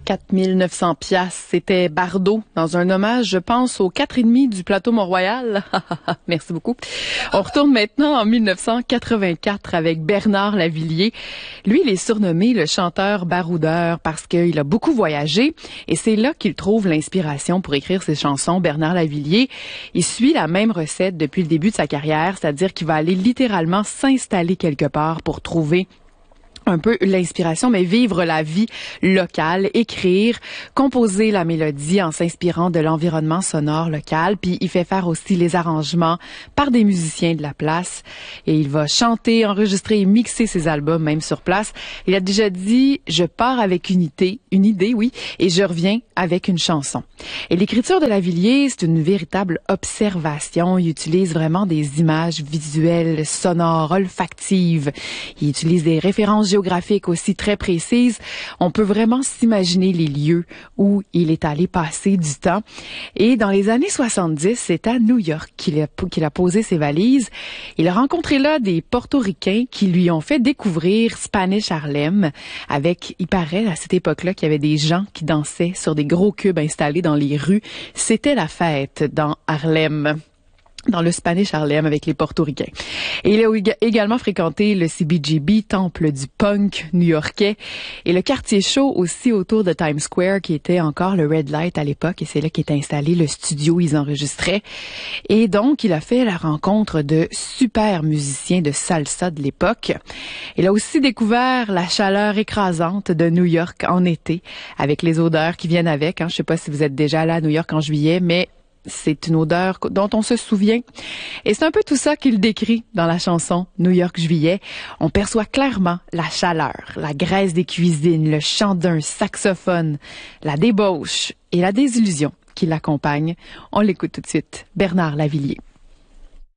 4900 piastres, c'était Bardot dans un hommage, je pense, aux 4,5 du plateau Mont-Royal. Merci beaucoup. On retourne maintenant en 1984 avec Bernard Lavilliers. Lui, il est surnommé le chanteur baroudeur parce qu'il a beaucoup voyagé et c'est là qu'il trouve l'inspiration pour écrire ses chansons. Bernard Lavilliers, il suit la même recette depuis le début de sa carrière, c'est-à-dire qu'il va aller littéralement s'installer quelque part pour trouver un peu l'inspiration, mais vivre la vie locale, écrire, composer la mélodie en s'inspirant de l'environnement sonore local, puis il fait faire aussi les arrangements par des musiciens de la place et il va chanter, enregistrer et mixer ses albums même sur place. Il a déjà dit « Je pars avec une idée, oui, et je reviens avec une chanson ». Et l'écriture de Lavilliers, c'est une véritable observation. Il utilise vraiment des images visuelles, sonores, olfactives. Il utilise des références géographiques aussi très précises. On peut vraiment s'imaginer les lieux où il est allé passer du temps. Et dans les années 70, c'est à New York qu'il a posé ses valises. Il a rencontré là des Portoricains qui lui ont fait découvrir Spanish Harlem avec, il paraît à cette époque-là qu'il y avait des gens qui dansaient sur des gros cubes installés dans les rues. C'était la fête dans Harlem, dans le Spanish Harlem avec les Portoricains. Et il a également fréquenté le CBGB, temple du punk new-yorkais, et le quartier chaud aussi autour de Times Square, qui était encore le Red Light à l'époque, et c'est là qu'était installé le studio où ils enregistraient. Et donc, il a fait la rencontre de super musiciens de salsa de l'époque. Il a aussi découvert la chaleur écrasante de New York en été, avec les odeurs qui viennent avec. Je sais pas si vous êtes déjà allé à New York en juillet, mais c'est une odeur dont on se souvient. Et c'est un peu tout ça qu'il décrit dans la chanson New York Juillet. On perçoit clairement la chaleur, la graisse des cuisines, le chant d'un saxophone, la débauche et la désillusion qui l'accompagnent. On l'écoute tout de suite. Bernard Lavilliers.